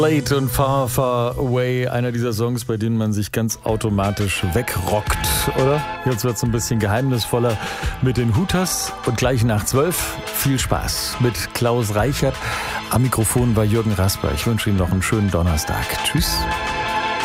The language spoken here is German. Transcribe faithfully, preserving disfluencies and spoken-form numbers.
Late und Far, Far Away, einer dieser Songs, bei denen man sich ganz automatisch wegrockt, oder? Jetzt wird es ein bisschen geheimnisvoller mit den Hooters und gleich nach zwölf viel Spaß mit Klaus Reichert. Am Mikrofon war Jürgen Rasper. Ich wünsche Ihnen noch einen schönen Donnerstag. Tschüss.